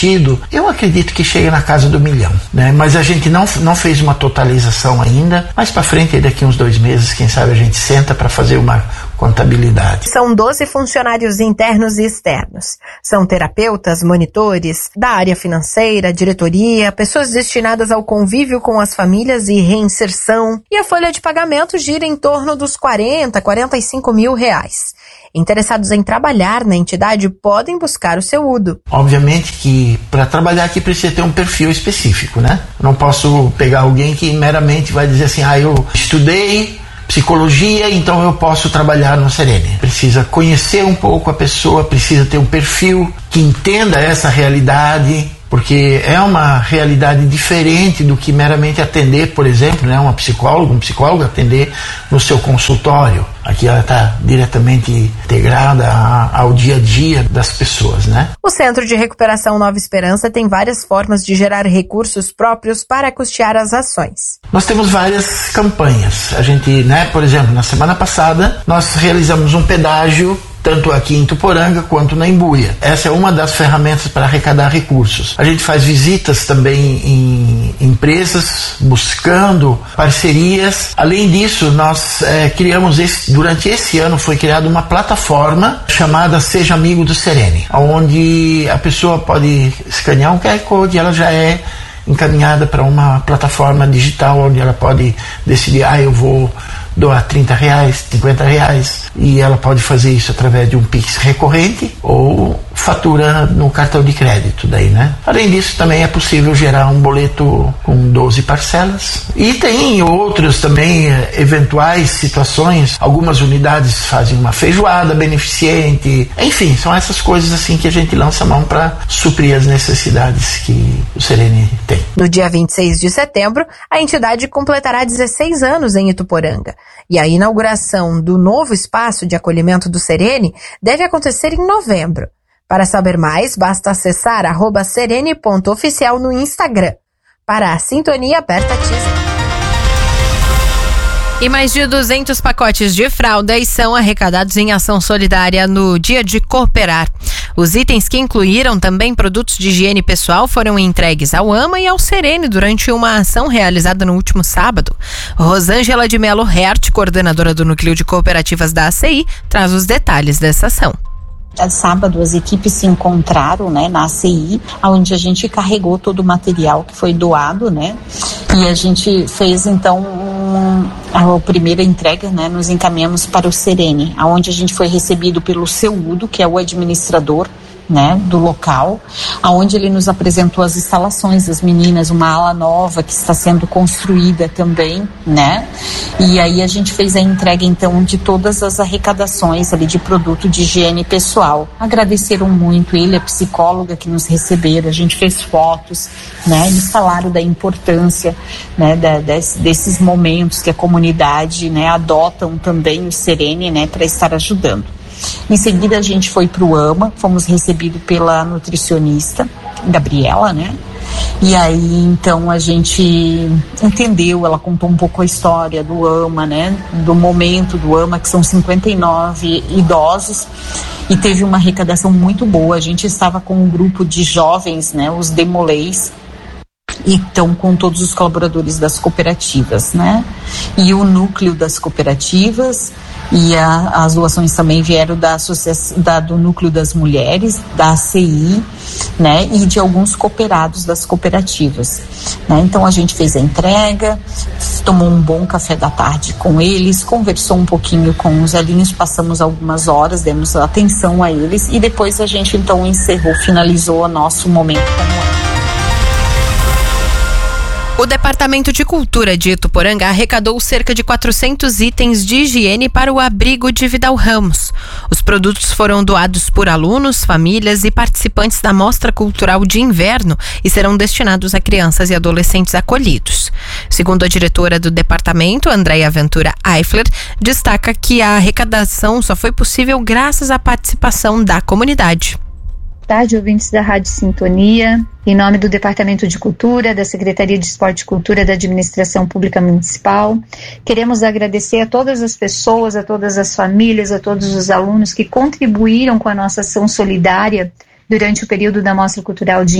investido, eu acredito que chega na casa do 1 milhão, né? Mas a gente não fez uma totalização ainda. Mais para frente, daqui uns 2 meses, quem sabe a gente senta para fazer uma contabilidade. São 12 funcionários internos e externos. São terapeutas, monitores da área financeira, diretoria, pessoas destinadas ao convívio com as famílias e reinserção. E a folha de pagamento gira em torno dos 45 mil reais. Interessados em trabalhar na entidade podem buscar o seu UDO. Obviamente que para trabalhar aqui precisa ter um perfil específico, né? Não posso pegar alguém que meramente vai dizer assim, eu estudei psicologia, então eu posso trabalhar no Serene. Precisa conhecer um pouco a pessoa, precisa ter um perfil que entenda essa realidade, porque é uma realidade diferente do que meramente atender, por exemplo, né, um psicólogo atender no seu consultório. Aqui ela está diretamente integrada ao dia a dia das pessoas, né? O Centro de Recuperação Nova Esperança tem várias formas de gerar recursos próprios para custear as ações. Nós temos várias campanhas. A gente, né, por exemplo, na semana passada, nós realizamos um pedágio tanto aqui em Ituporanga quanto na Embuia. Essa é uma das ferramentas para arrecadar recursos. A gente faz visitas também em empresas, buscando parcerias. Além disso, nós criamos, durante esse ano, foi criada uma plataforma chamada Seja Amigo do Serene, onde a pessoa pode escanear um QR Code e ela já é encaminhada para uma plataforma digital onde ela pode decidir, eu vou doar R$30, R$50, e ela pode fazer isso através de um Pix recorrente ou fatura no cartão de crédito daí, né? Além disso, também é possível gerar um boleto com 12 parcelas. E tem outros também eventuais situações. Algumas unidades fazem uma feijoada beneficente. Enfim, são essas coisas assim que a gente lança a mão para suprir as necessidades que o Serene tem. No dia 26 de setembro, a entidade completará 16 anos em Ituporanga. E a inauguração do novo espaço de acolhimento do Serene deve acontecer em novembro. Para saber mais, basta acessar @serene.oficial no Instagram. Para a Sintonia Aberta Tisca. E mais de 200 pacotes de fraldas são arrecadados em ação solidária no Dia de Cooperar. Os itens, que incluíram também produtos de higiene pessoal, foram entregues ao AMA e ao Serene durante uma ação realizada no último sábado. Rosângela de Melo Hert, coordenadora do Núcleo de Cooperativas da ACI, traz os detalhes dessa ação. Sábado as equipes se encontraram, né, na ACI, onde a gente carregou todo o material que foi doado, né, e a gente fez então a primeira entrega, né, nos encaminhamos para o Serene, onde a gente foi recebido pelo seu Udo, que é o administrador, né, do local, aonde ele nos apresentou as instalações das meninas, uma ala nova que está sendo construída também, né, e aí a gente fez a entrega então de todas as arrecadações ali de produto de higiene pessoal. Agradeceram muito ele, a psicóloga que nos receberam, a gente fez fotos, né, eles falaram da importância, né, desses momentos que a comunidade, né, adotam também o Serene, né, para estar ajudando. Em seguida a gente foi para o AMA, fomos recebidos pela nutricionista Gabriela, né? E aí então a gente entendeu, ela contou um pouco a história do AMA, né? Do momento do AMA, que são 59 idosos, e teve uma arrecadação muito boa. A gente estava com um grupo de jovens, né? Os Demolês, e então com todos os colaboradores das cooperativas, né? E o núcleo das cooperativas, e as doações também vieram do núcleo das mulheres, da ACI, né? E de alguns cooperados das cooperativas, né? Então a gente fez a entrega, tomou um bom café da tarde com eles, conversou um pouquinho com os velhinhos, passamos algumas horas, demos atenção a eles, e depois a gente então finalizou o nosso momento como O Departamento de Cultura de Ituporanga arrecadou cerca de 400 itens de higiene para o abrigo de Vidal Ramos. Os produtos foram doados por alunos, famílias e participantes da Mostra Cultural de Inverno e serão destinados a crianças e adolescentes acolhidos. Segundo a diretora do departamento, Andréia Ventura Eifler, destaca que a arrecadação só foi possível graças à participação da comunidade. Boa tarde, ouvintes da Rádio Sintonia. Em nome do Departamento de Cultura, da Secretaria de Esporte e Cultura da Administração Pública Municipal, queremos agradecer a todas as pessoas, a todas as famílias, a todos os alunos que contribuíram com a nossa ação solidária durante o período da Mostra Cultural de